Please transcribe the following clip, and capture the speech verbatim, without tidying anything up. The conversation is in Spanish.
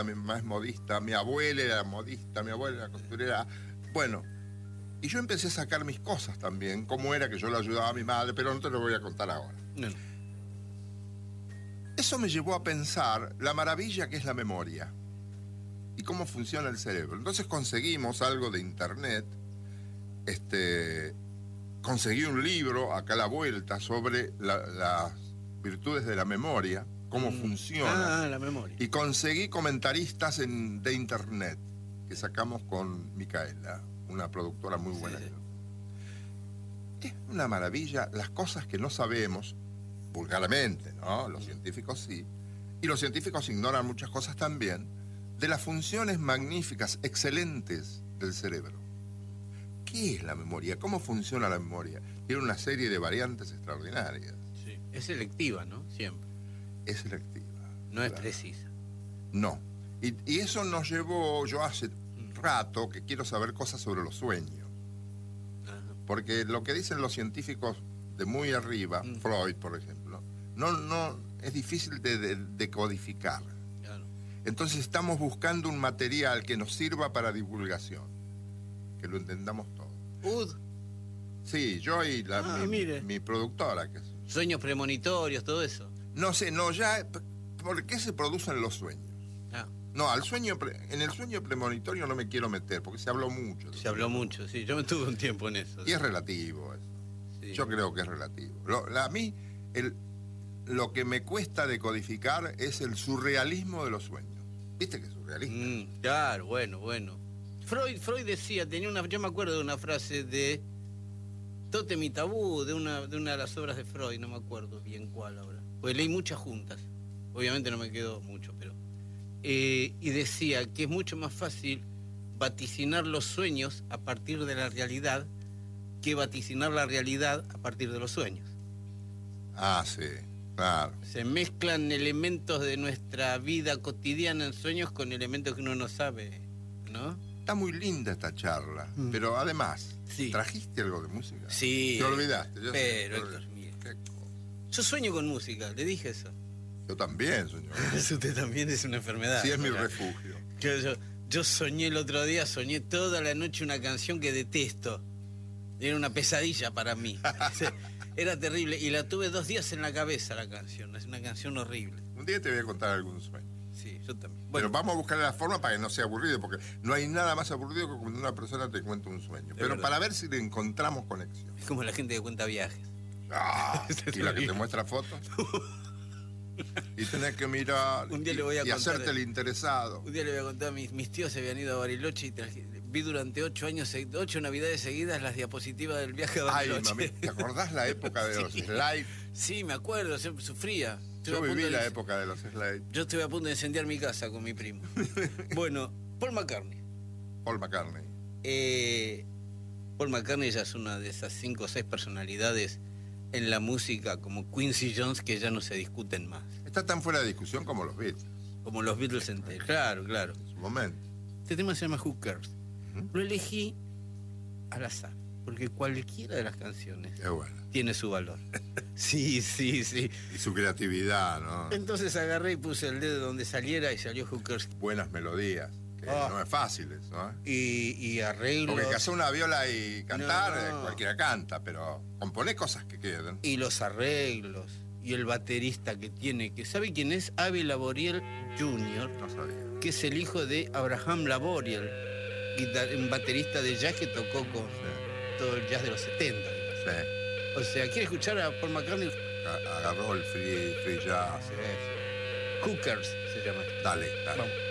mi mamá es modista, mi abuela era modista, mi abuela era costurera. Bueno, y yo empecé a sacar mis cosas también, cómo era que yo le ayudaba a mi madre, pero no te lo voy a contar ahora. No. Eso me llevó a pensar la maravilla que es la memoria y cómo funciona el cerebro. Entonces conseguimos algo de internet, este, conseguí un libro acá a la vuelta sobre la, las virtudes de la memoria, cómo mm. funciona. Ah, la memoria. Y conseguí comentaristas en, de internet que sacamos con Micaela, una productora muy buena. Sí, sí. Es una maravilla las cosas que no sabemos, vulgarmente, ¿no? Los mm. científicos sí. Y los científicos ignoran muchas cosas también, de las funciones magníficas, excelentes del cerebro. ¿Qué es la memoria? ¿Cómo funciona la memoria? Tiene una serie de variantes extraordinarias. Sí. Es selectiva, ¿no? Siempre. Es selectiva. No claro. es precisa. No. Y, y eso nos llevó, yo hace rato que quiero saber cosas sobre los sueños. Ajá. Porque lo que dicen los científicos de muy arriba, mm. Freud, por ejemplo, no, no, es difícil de, de, de codificar. Claro. Entonces estamos buscando un material que nos sirva para divulgación, que lo entendamos todo. U D. Sí, yo y la, ah, mi, mire. mi productora. Que es... Sueños premonitorios, todo eso. No sé, no, ya... ¿Por qué se producen los sueños? Ah. No, al sueño, en el sueño premonitorio no me quiero meter, porque se habló mucho. Se habló mucho, sí, yo me tuve un tiempo en eso. Y sí. es relativo eso. Sí. Yo creo que es relativo. Lo, la, a mí, el, lo que me cuesta decodificar es el surrealismo de los sueños. ¿Viste que es surrealista? Mm, claro, bueno, bueno. Freud, Freud decía, tenía una, yo me acuerdo de una frase de Tótem y Tabú, de una, de una de las obras de Freud, no me acuerdo bien cuál ahora. Pues leí muchas juntas, obviamente no me quedó mucho, pero... Eh, y decía que es mucho más fácil vaticinar los sueños a partir de la realidad que vaticinar la realidad a partir de los sueños. Ah, sí, claro. Se mezclan elementos de nuestra vida cotidiana en sueños con elementos que uno no sabe, ¿no? Está muy linda esta charla, mm. pero además, sí. ¿trajiste algo de música? Sí. Te olvidaste. Yo pero, sé, Héctor, mire. Yo sueño con música, le dije eso. Yo también sueño. Usted también es una enfermedad. Sí, es mi refugio. Yo, yo, yo soñé el otro día, soñé toda la noche una canción que detesto. Era una pesadilla para mí. Era terrible. Y la tuve dos días en la cabeza, la canción. Es una canción horrible. Un día te voy a contar algún sueño. Sí, yo también. Bueno, pero vamos a buscar la forma para que no sea aburrido, porque no hay nada más aburrido que cuando una persona te cuenta un sueño. Pero verdad. Para ver si le encontramos conexión. Es como la gente que cuenta viajes. Ah, y la que te muestra fotos. Y tenés que mirar un día y, le voy a y contar, hacerte el interesado. Un día le voy a contar, mis, mis tíos se habían ido a Bariloche y traje, vi durante ocho años, ocho navidades seguidas las diapositivas del viaje a Bariloche. Ay, mami, ¿te acordás la época de los sí. slides? Sí, me acuerdo, siempre sufría. Estuve Yo viví la de... época de los slides. Yo estuve a punto de incendiar mi casa con mi primo. Bueno, Paul McCartney. Paul McCartney. Eh, Paul McCartney ya es una de esas cinco o seis personalidades en la música como Quincy Jones que ya no se discuten más. Está tan fuera de discusión como los Beatles. Como los Beatles enteros, claro, claro. En su momento. Este tema se llama Who Cares. Uh-huh. Lo elegí al azar, porque cualquiera de las canciones bueno. tiene su valor. Sí, sí, sí. Y su creatividad, ¿no? Entonces agarré y puse el dedo donde saliera y salió Who Cares. Buenas melodías. Que oh. No es fácil eso, ¿eh? Y, y arreglos. Porque hacer una viola y cantar, no, no. cualquiera canta, pero componer cosas que queden. Y los arreglos, y el baterista que tiene, que ¿sabe quién es? Avi Laboriel junior No sabía. Que es el hijo de Abraham Laboriel, un baterista de jazz que tocó con sí. todo el jazz de los setenta. Sí. O sea, ¿quiere escuchar a Paul McCartney? Agarró el free, free jazz. Sí, sí. Who Cares se llama. Dale, dale. Vamos.